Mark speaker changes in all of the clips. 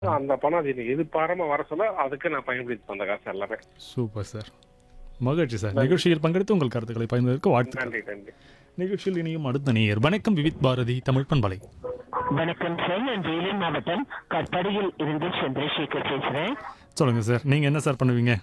Speaker 1: அந்த பணம் அது எனக்கு எதிர்பாராம வர சொல்ல அதுக்கு நான் பயன்படுத்தி அந்த காசு எல்லாமே.
Speaker 2: Super sir. மகிழ்ச்சி சார்.
Speaker 1: நன்றி.
Speaker 2: நிகழ்ச்சியில் பங்கெடுத்து உங்கள் கருத்துக்களை பகிர்ந்ததற்கு வாழ்த்துக்கள்.
Speaker 1: நன்றி நன்றி.
Speaker 2: நிகழ்ச்சியில் இனியும் அடுத்த நேயர். வணக்கம் விவித் பாரதி தமிழ் பண்பலை.
Speaker 3: வணக்கம் சார், நான் வேலூர் மாவட்டம் கட்பாடியில் இருந்து சந்திரசேகர் பேசுறேன்.
Speaker 2: சொல்லுங்க சார். நீங்க என்ன சார் பண்ணுவீங்க?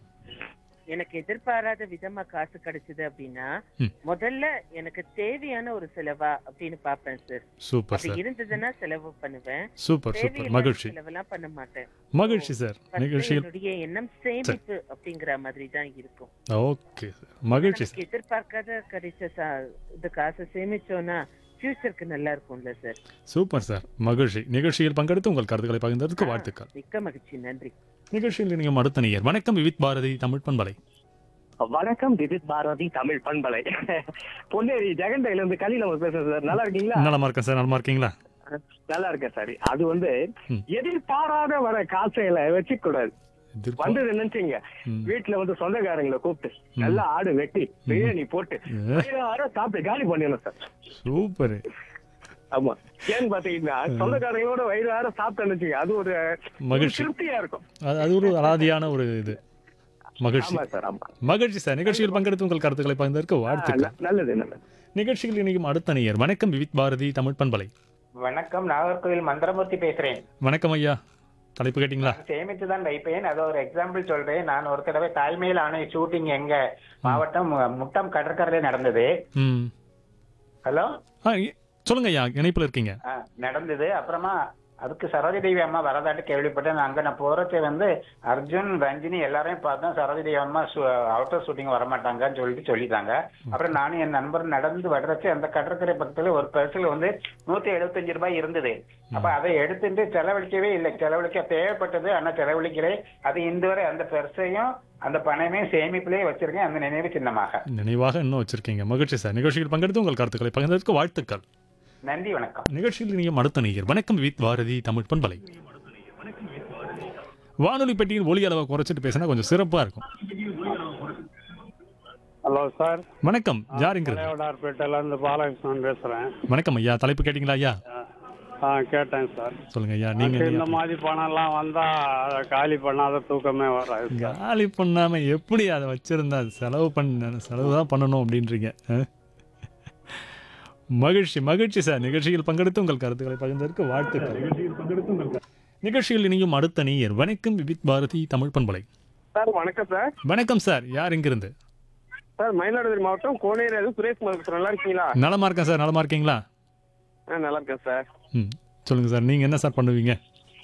Speaker 3: எனக்கு எதிர்பாராத விதமா காசு கிடைச்சது அப்படின்னா
Speaker 2: ம்.
Speaker 3: முதல்ல எனக்கு தேவையான ஒரு செலவா அப்படின்னு பாப்பேன் சார்.
Speaker 2: சூப்பர்
Speaker 3: அப்படி
Speaker 2: சார்.
Speaker 3: இருந்ததுன்னா செலவு பண்ணுவேன்.
Speaker 2: Super super.
Speaker 3: தேவையில்லாத
Speaker 2: மகிழ்ச்சி.
Speaker 3: செலவெல்லாம் பண்ண மாட்டேன்.
Speaker 2: மகிழ்ச்சி சார்.
Speaker 3: First
Speaker 2: நிகழ்ச்சியில்
Speaker 3: என்னுடைய எண்ணம் சேமிப்பு அப்படிங்கிற மாதிரி தான் இருக்கும்.
Speaker 2: Okay sir. மகிழ்ச்சி சார்.
Speaker 3: நமக்கு எதிர்பார்க்காத கிடைச்ச இந்த காசை சேமிச்சோம்னா ஃபியூச்சருக்கு நல்லா இருக்கும்ல சார்.
Speaker 2: Super sir. மகிழ்ச்சி. நிகழ்ச்சியில் பங்கெடுத்து உங்கள் கருத்துக்களை பகிர்ந்ததற்கு வாழ்த்துக்கள்.
Speaker 3: மிக்க மகிழ்ச்சி, நன்றி.
Speaker 2: நிகழ்ச்சியில் இனியும் அடுத்த நேயர். வணக்கம் விவித் பாரதி தமிழ் பண்பலை.
Speaker 4: வணக்கம் திதித் பாரதி தமிழ் பண்பலை. பொன்னேரி ஜெகண்டையில இருந்து கலியில பேசுறேன் சார். நல்லா இருக்கீங்களா?
Speaker 2: நலமா இருக்கேன் சார். நலமா இருக்கீங்களா?
Speaker 4: நல்லா இருக்கேன் சார். அது
Speaker 2: ம்.
Speaker 4: எதிர்பாராத வர காசையில வச்சுக்க கூடாது.
Speaker 2: எதிர்பா-
Speaker 4: வந்தது நினைச்சீங்க
Speaker 2: ம்.
Speaker 4: வீட்டுல சொந்தக்காரங்களை கூப்பிட்டு நல்லா ஆடு வெட்டி பிரியாணி போட்டு எல்லாரும் சாப்பிட்டு காலி பண்ணிடணும் சார்.
Speaker 2: சூப்பர்.
Speaker 4: ஆமா, ஏன்னு பாத்தீங்கன்னா சொந்தக்காரங்களோட வயிறார சாப்பிட்டு நினைச்சீங்க அது ஒரு
Speaker 2: மகிழ்ச்சி.
Speaker 4: திருப்தியா இருக்கும்.
Speaker 2: அது ஒரு அலாதியான ஒரு இது. மகிழ்ச்சி.
Speaker 4: ஆமா சார், ஆமா.
Speaker 2: மகிழ்ச்சி சார். நிகழ்ச்சியில் பங்கெடுத்து உங்கள் கருத்துக்களை பகிர்ந்ததற்கு வாழ்த்துக்கள்.
Speaker 4: நல்லது நல்லது.
Speaker 2: நிகழ்ச்சியில் இணையும் அடுத்த நேயர். வணக்கம் விவித் பாரதி தமிழ் பண்பலை.
Speaker 5: வணக்கம், நாகர்கோவில் மந்திரமூர்த்தி பேசுறேன்.
Speaker 2: வணக்கம் ஐயா. தலைப்பு கேட்டீங்களா?
Speaker 5: சேமித்து தான் வைப்பேன். அது ஒரு எக்ஸாம்பிள் சொல்றேன். நான் ஒரு தடவை தாய்மையில் ஆணை ஷூட்டிங் எங்க மாவட்டம் முட்டம் கடற்கரையில நடந்தது.
Speaker 2: ம்.
Speaker 5: ஹலோ,
Speaker 2: சொல்லுங்க ஐயா. இணைப்புல இருக்கீங்க.
Speaker 5: நடந்தது. அப்புறமா அதுக்கு சரோஜி தேவி அம்மா வரதாட்டு கேள்விப்பட்டேன். அங்க நான் போறச்ச அர்ஜுன் ரஞ்சினி எல்லாரையும் பார்த்தேன். சரோஜி தேவி அம்மா அவுட்டர் ஷூட்டிங் வரமாட்டாங்கன்னு சொல்லிட்டாங்க. அப்புறம் நானும் என் நண்பர் நடந்து வர்றச்சு அந்த கடற்கரை பக்கத்துல ஒரு பரிசுல ₹175 இருந்தது. அப்ப அதை எடுத்துட்டு செலவழிக்கவே இல்லை. செலவழிக்க தேவைப்பட்டது, ஆனா செலவழிக்கிறேன். அது இந்த வரை அந்த பெருசையும் அந்த பணமே சேமிப்பிலேயே வச்சிருக்கேன், அந்த நினைவு சின்னமாக.
Speaker 2: நினைவாக இன்னும் வச்சிருக்கீங்க. மகிழ்ச்சி சார். நிகழ்ச்சியில் பங்கெடுத்து உங்கள் கருத்துக்களை பகிர்ந்ததற்கு வாழ்த்துக்கள்.
Speaker 5: நன்றி, வணக்கம்.
Speaker 2: நிகழ்ச்சியில் இனியும் அடுத்த நேயர். வணக்கம் விவித் பாரதி தமிழ் பண்பலை. வானொலி பெட்டியின் ஒலி அளவை குறைச்சிட்டு பேசினா கொஞ்சம் சிறப்பா இருக்கும்.
Speaker 1: Hello sir.
Speaker 2: வணக்கம். யாருங்கிறது?
Speaker 1: பழையவடார்பேட்டையில இருந்து பாலகிருஷ்ணன் பேசுறேன்.
Speaker 2: வணக்கம் ஐயா. தலைப்பு கேட்டீங்களா ஐயா?
Speaker 1: கேட்டேன் சார்.
Speaker 2: சொல்லுங்க ஐயா. நீங்க
Speaker 1: இந்த மாதிரி பணம் எல்லாம் வந்தா அதை காலி பண்ணாத தூக்கமே வராது சார்.
Speaker 2: காலி பண்ணாம எப்படி அதை வச்சிருந்தா செலவு தான் பண்ணணும் அப்படின்றீங்க. மகிழ்ச்சி. மகிழ்ச்சி சார். நிகழ்ச்சியில் பங்கெடுத்து உங்கள் கருத்துக்களை பகிர்ந்ததற்கு வாழ்த்துக்கள். நிகழ்ச்சியில் இனியும் அடுத்த நேயர். வணக்கம் விவித் பாரதி தமிழ் பண்பலை.
Speaker 4: சார் வணக்கம் சார்.
Speaker 2: வணக்கம் சார். யார் எங்கிருந்து?
Speaker 4: சார் மயிலாடுதுறை மாவட்டம் கோனேரி சுரேஷ் பேசுறேன். நல்லா இருக்கீங்களா?
Speaker 2: நலமா இருக்கேன் சார். நலமா இருக்கீங்களா?
Speaker 4: நல்லா இருக்கேன் சார்.
Speaker 2: ம். சொல்லுங்க சார். நீங்க என்ன சார் பண்ணுவீங்க?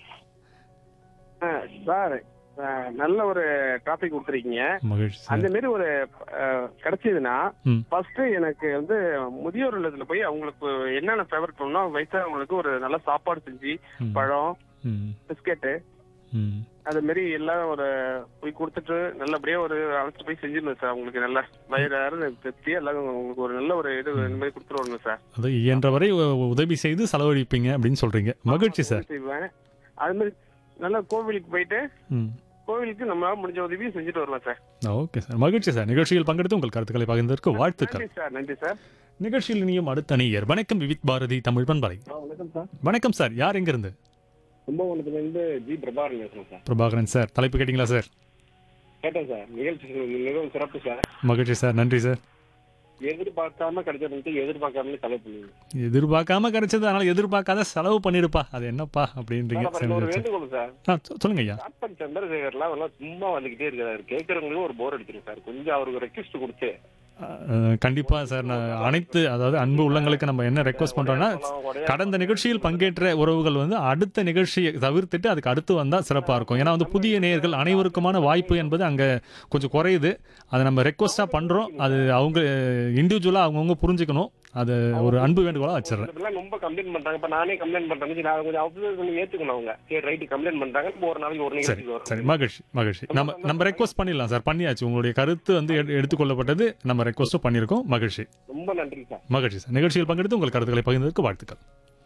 Speaker 4: சார் நல்ல ஒரு டாபிக் கொடுத்துருக்கீங்க.
Speaker 2: மகிழ்ச்சி
Speaker 4: அந்த
Speaker 2: சார்.
Speaker 4: மாதிரி ஒரு கிடைச்சதுன்னா
Speaker 2: ம்.
Speaker 4: ஃபர்ஸ்ட் எனக்கு முதியோர் இல்லத்துல போய் அவங்களுக்கு என்னென்ன ஃபேவரட் பண்ணணும் வயசானவங்களுக்கு ஒரு நல்ல சாப்பாடு செஞ்சு
Speaker 2: ம்.
Speaker 4: பழம்
Speaker 2: ம்.
Speaker 4: பிஸ்கெட்டு
Speaker 2: ம்.
Speaker 4: அது மாதிரி எல்லாம் ஒரு போய் கொடுத்துட்டு நல்லபடியா ஒரு அழைச்சிட்டு போய் செஞ்சிடணும் சார். அவங்களுக்கு நல்ல வயிறு திருப்தி எல்லாம் உங்களுக்கு ஒரு நல்ல ஒரு இது இந்த மாதிரி கொடுத்துருவாங்க சார்.
Speaker 2: அது இயன்றவரை உதவி செய்து செலவழிப்பீங்க அப்படின்னு சொல்றீங்க. மகிழ்ச்சி சார்.
Speaker 4: செய்வேன். அது மாதிரி நல்ல கோவிலுக்கு போயிட்டு
Speaker 2: ம்.
Speaker 4: கோவிலுக்கு நம்மளால முடிஞ்ச உதவியும் செஞ்சுட்டு வருவேன் சார்.
Speaker 2: Okay sir. மகிழ்ச்சி சார். நிகழ்ச்சியில் பங்கெடுத்து உங்கள் கருத்துக்களை பகிர்ந்ததற்கு வாழ்த்துக்கள்.
Speaker 4: நன்றி சார். நன்றி சார்.
Speaker 2: நிகழ்ச்சியில் இனியும் அடுத்த நேயர். வணக்கம் விவித் பாரதி தமிழ் பண்பலை.
Speaker 4: வணக்கம் சார்.
Speaker 2: வணக்கம் சார். யார் எங்கிருந்து?
Speaker 4: கும்பகோணத்துல இருந்து ஜி பிரபாகரன் பேசுறேன் சார்.
Speaker 2: பிரபாகரன் சார். தலைப்பு கேட்டீங்களா சார்?
Speaker 4: கேட்டேன் சார். நிகழ்ச்சி மிகவும் சிறப்பு சார்.
Speaker 2: மகிழ்ச்சி சார். நன்றி சார்.
Speaker 4: எதிர்பார்க்காம கிடைச்சது எதிர்பார்க்காம செலவு பண்ணுவீங்க.
Speaker 2: எதிர்பார்க்காம கிடைச்சது, அதனால எதிர்பார்க்காத செலவு பண்ணிருப்பா. அது என்னப்பா அப்படின்றீங்க. சரி,
Speaker 4: ஒரு
Speaker 2: சரி.
Speaker 4: வேண்டுகோள் சார்.
Speaker 2: சொல்லுங்க ஐயா.
Speaker 4: காட்பன் சந்திரசேகர்லாம் சும்மா வந்துகிட்டே இருக்காரு. கேட்கறவங்களுக்கு ஒரு போர் அடிச்சிடும் சார். கொஞ்சம் அவருக்கு ரெக்வெஸ்ட் கொடுத்து
Speaker 2: கண்டிப்பா சார். நான் அதாவது அன்பு உள்ளங்களுக்கு நம்ம என்ன ரெக்வஸ்ட் பண்றோம்னா, கடந்த நிகழ்ச்சியில் பங்கேற்ற உறவுகள் அடுத்த நிகழ்ச்சியை தவிர்த்துட்டு அதுக்கு அடுத்து வந்தா சிறப்பா இருக்கும். ஏன்னா புதிய நேயர்கள் அனைவருக்குமான வாய்ப்பு என்பது அங்க கொஞ்சம் குறையுது. அதை நம்ம ரெக்வஸ்டா பண்றோம். அது அவங்க இண்டிவிஜுவலா அவங்கவுங்க புரிஞ்சுக்கணும். அது ஒரு அன்பு வேண்டுகோளா வச்சிடறேன்.
Speaker 4: ரொம்ப கம்ப்ளைண்ட் பண்றாங்க. இப்ப நானே கம்ப்ளைண்ட் பண்றேன். நான் கொஞ்சம் அப்சர்வ் ஏத்துக்கணும். அவங்க சரி ரைட் கம்ப்ளைண்ட் பண்றாங்க. ஒரு நாளைக்கு ஒரு
Speaker 2: சரி
Speaker 4: நிகழ்ச்சி வரும்.
Speaker 2: சரி. மகிழ்ச்சி மகிழ்ச்சி. நம்ம ரெக்வஸ்ட் பண்ணிடலாம் சார். பண்ணியாச்சு. உங்களுடைய கருத்து எடுத்துக்கொள்ளப்பட்டது. நம்ம ரெக்வஸ்ட்டும் பண்ணியிருக்கோம். மகிழ்ச்சி.
Speaker 4: ரொம்ப நன்றி சார்.
Speaker 2: மகிழ்ச்சி சார். நிகழ்ச்சியில் பங்கெடுத்து உங்கள் கருத்துக்களை பகிர்ந்ததற்கு வாழ்த்துக்கள்.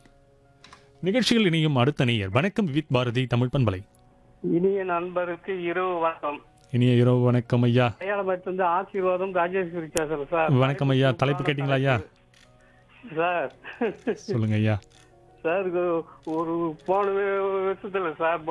Speaker 2: நிகழ்ச்சியில் இனியும் அடுத்த நேயர். வணக்கம் விவித் பாரதி தமிழ் பண்பலை.
Speaker 6: இனிய நண்பருக்கு இரவு வணக்கம்.
Speaker 2: இனிய இரவு வணக்கம் ஐயா.
Speaker 6: அடையாளமேட்டிலிருந்து ஆசீர்வாதம் ராஜேஸ்வரி பேசுறேன் சார்.
Speaker 2: வணக்கம் ஐயா. தலைப்பு கேட்டீங்களா ஐயா?
Speaker 6: சார்
Speaker 2: சொல்லுங்க ஐயா.
Speaker 6: சார் ஒரு போன வருஷத்துல சார்